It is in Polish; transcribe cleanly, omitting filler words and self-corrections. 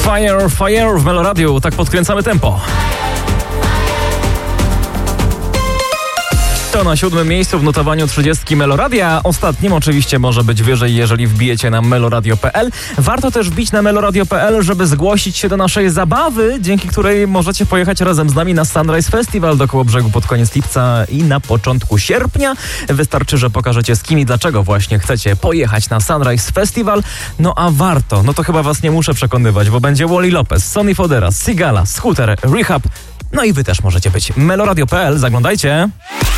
Fire, fire w Meloradiu. Tak podkręcamy tempo. To na 7. miejscu w notowaniu 30 Meloradia. Ostatnim oczywiście może być wyżej, jeżeli wbijecie na meloradio.pl. Warto też wbić na meloradio.pl, żeby zgłosić się do naszej zabawy, dzięki której możecie pojechać razem z nami na Sunrise Festival do Kołobrzegu pod koniec lipca i na początku sierpnia. Wystarczy, że pokażecie z kim i dlaczego właśnie chcecie pojechać na Sunrise Festival. No a warto, no to chyba was nie muszę przekonywać, bo będzie Wally Lopez, Sonny Fodera, Sigala, Scooter, Rehab. No i wy też możecie być. meloradio.pl, zaglądajcie.